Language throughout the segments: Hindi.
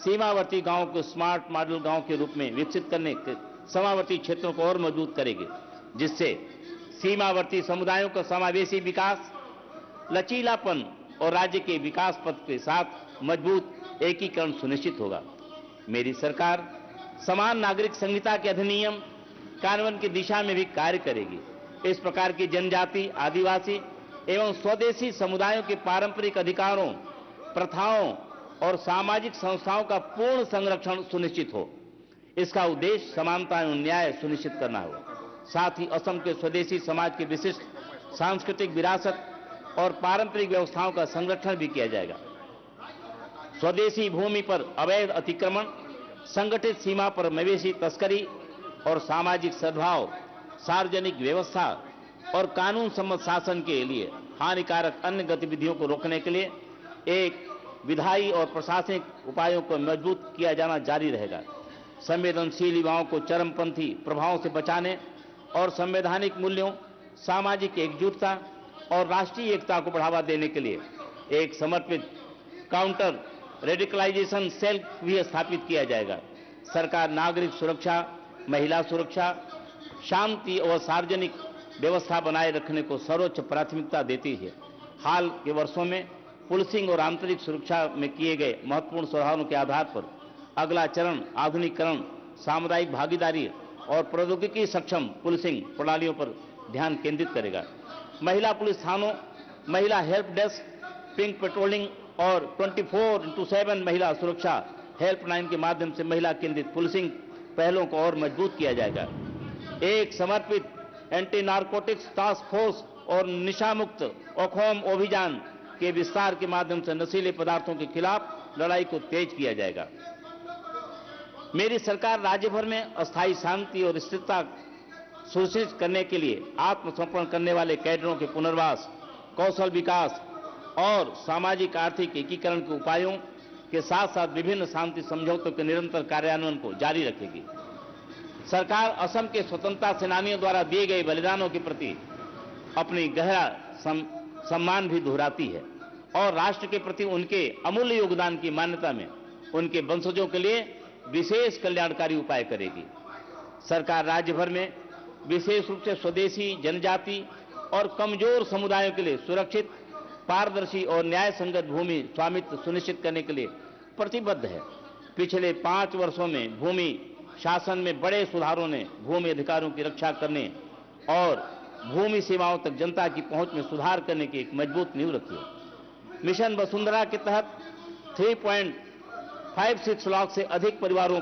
सीमावर्ती गांवों को स्मार्ट मॉडल गांव के रूप में विकसित करने के सीमावर्ती क्षेत्रों को और मजबूत करेगी, जिससे सीमावर्ती समुदायों का समावेशी विकास, लचीलापन और राज्य के विकास पथ के साथ मजबूत एकीकरण सुनिश्चित होगा। मेरी सरकार समान नागरिक संहिता के अधिनियम कार्यान्वयन की दिशा में भी कार्य करेगी। इस प्रकार की जनजाति, आदिवासी एवं स्वदेशी समुदायों के पारंपरिक अधिकारों, प्रथाओं और सामाजिक संस्थाओं का पूर्ण संरक्षण सुनिश्चित हो। इसका उद्देश्य समानता एवं न्याय सुनिश्चित करना हो। साथ ही असम के स्वदेशी समाज की विशिष्ट सांस्कृतिक विरासत और पारंपरिक व्यवस्थाओं का संरक्षण भी किया जाएगा। स्वदेशी भूमि पर अवैध अतिक्रमण, संगठित सीमा पर मवेशी तस्करी और सामाजिक सद्भाव, सार्वजनिक व्यवस्था और कानून सम्मत शासन के लिए हानिकारक अन्य गतिविधियों को रोकने के लिए एक विधायी और प्रशासनिक उपायों को मजबूत किया जाना जारी रहेगा। संवेदनशील युवाओं को चरमपंथी प्रभावों से बचाने और संवैधानिक मूल्यों, सामाजिक एकजुटता और राष्ट्रीय एकता को बढ़ावा देने के लिए एक समर्पित काउंटर रेडिकलाइजेशन सेल भी स्थापित किया जाएगा। सरकार नागरिक सुरक्षा, महिला सुरक्षा, शांति और सार्वजनिक व्यवस्था बनाए रखने को सर्वोच्च प्राथमिकता देती है। हाल के वर्षों में पुलिसिंग और आंतरिक सुरक्षा में किए गए महत्वपूर्ण सुधारों के आधार पर अगला चरण आधुनिकीकरण, सामुदायिक भागीदारी और प्रौद्योगिकी सक्षम पुलिसिंग प्रणालियों पर ध्यान केंद्रित करेगा। महिला पुलिस थानों, महिला हेल्प डेस्क, पिंक पेट्रोलिंग और 24/7 महिला सुरक्षा हेल्पलाइन के माध्यम से महिला केंद्रित पुलिसिंग पहलों को और मजबूत किया जाएगा। एक समर्पित एंटी नारकोटिक्स टास्क फोर्स और निशा मुक्त अखोम अभियान के विस्तार के माध्यम से नशीले पदार्थों के खिलाफ लड़ाई को तेज किया जाएगा। मेरी सरकार राज्य भर में अस्थायी शांति और स्थिरता सुनिश्चित करने के लिए आत्मसमर्पण करने वाले कैडरों के पुनर्वास, कौशल विकास और सामाजिक आर्थिक एकीकरण के उपायों के साथ साथ विभिन्न शांति समझौतों के निरंतर कार्यान्वयन को जारी रखेगी। सरकार असम के स्वतंत्रता सेनानियों द्वारा दिए गए बलिदानों के प्रति अपनी गहरा सम्मान भी दोहराती है और राष्ट्र के प्रति उनके अमूल्य योगदान की मान्यता में उनके वंशजों के लिए विशेष कल्याणकारी उपाय करेगी। सरकार राज्य भर में विशेष रूप से स्वदेशी, जनजाति और कमजोर समुदायों के लिए सुरक्षित, पारदर्शी और न्याय संगत भूमि स्वामित्व सुनिश्चित करने के लिए प्रतिबद्ध है। पिछले 5 वर्षों में भूमि शासन में बड़े सुधारों ने भूमि अधिकारों की रक्षा करने और भूमि सीमाओं तक जनता की पहुंच में सुधार करने की एक मजबूत नींव रखी है। मिशन वसुंधरा के तहत 3.56 लाख से अधिक परिवारों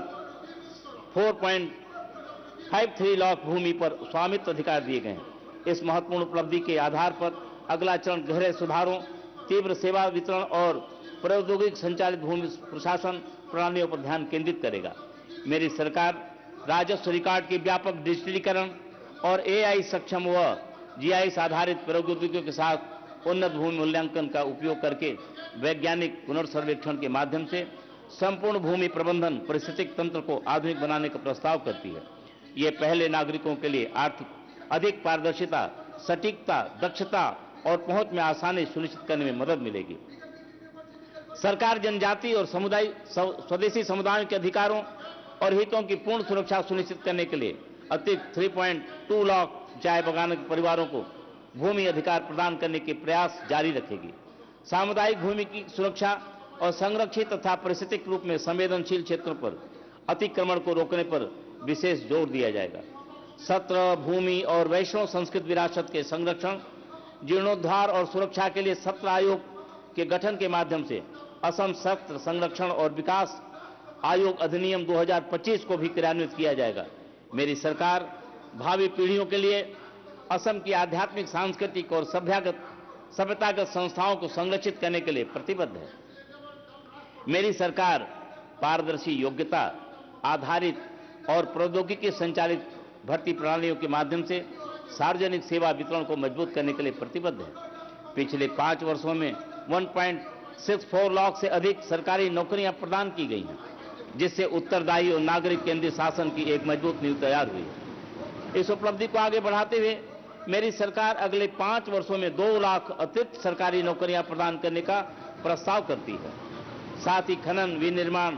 4.53 लाख भूमि पर स्वामित्व अधिकार दिए गए हैं। इस महत्वपूर्ण उपलब्धि के आधार पर अगला चरण गहरे सुधारों, तीव्र सेवा वितरण और प्रौद्योगिक संचालित भूमि प्रशासन प्रणालियों पर ध्यान केंद्रित करेगा। मेरी सरकार राजस्व रिकॉर्ड के व्यापक डिजिटलीकरण और AI सक्षम व GIS आधारित प्रौद्योगिकियों के साथ उन्नत भूमि मूल्यांकन का उपयोग करके वैज्ञानिक पुनर्सर्वेक्षण के माध्यम से संपूर्ण भूमि प्रबंधन पारिस्थितिक तंत्र को आधुनिक बनाने का प्रस्ताव करती है। ये पहले नागरिकों के लिए आर्थिक अधिक पारदर्शिता, सटीकता, दक्षता और पहुंच में आसानी सुनिश्चित करने में मदद मिलेगी। सरकार जनजाति और स्वदेशी समुदायों के अधिकारों और हितों की पूर्ण सुरक्षा सुनिश्चित करने के लिए अतिरिक्त 3.2 लाख चाय बगान के परिवारों को भूमि अधिकार प्रदान करने के प्रयास जारी रखेगी। सामुदायिक भूमि की सुरक्षा और संरक्षित तथा पारिस्थितिक रूप में संवेदनशील क्षेत्रों पर अतिक्रमण को रोकने पर विशेष जोर दिया जाएगा। सत्र, भूमि और वैष्णव संस्कृत विरासत के संरक्षण, जीर्णोद्धार और सुरक्षा के लिए सत्र आयोग के गठन के माध्यम से असम सत्र संरक्षण और विकास आयोग अधिनियम 2025 को भी क्रियान्वित किया जाएगा। मेरी सरकार भावी पीढ़ियों के लिए असम की आध्यात्मिक, सांस्कृतिक और सभ्यतागत संस्थाओं को संरक्षित करने के लिए प्रतिबद्ध है। मेरी सरकार पारदर्शी, योग्यता आधारित और प्रौद्योगिकी संचालित भर्ती प्रणालियों के माध्यम से सार्वजनिक सेवा वितरण को मजबूत करने के लिए प्रतिबद्ध है। पिछले 5 वर्षों में 1.64 लाख से अधिक सरकारी नौकरियां प्रदान की गई हैं, जिससे उत्तरदायी और नागरिक केंद्रीय शासन की एक मजबूत नींव तैयार हुई है। इस उपलब्धि को आगे बढ़ाते हुए मेरी सरकार अगले 5 वर्षों में 2 लाख अतिरिक्त सरकारी नौकरियां प्रदान करने का प्रस्ताव करती है। साथ ही खनन, विनिर्माण